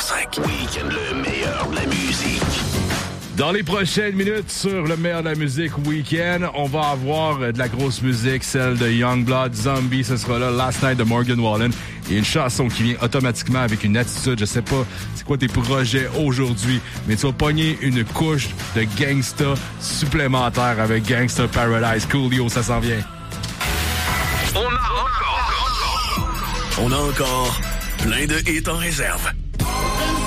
100.5. Week-end, le meilleur de la musique. Dans les prochaines minutes sur le meilleur de la musique Week-end, on va avoir de la grosse musique, celle de Youngblood, Zombie, ce sera là, Last Night de Morgan Wallen. Il y a une chanson qui vient automatiquement avec une attitude, je sais pas c'est quoi tes projets aujourd'hui, mais tu vas pogner une couche de gangsta supplémentaire avec Gangsta Paradise. Coolio, ça s'en vient. On a encore plein de hits en réserve.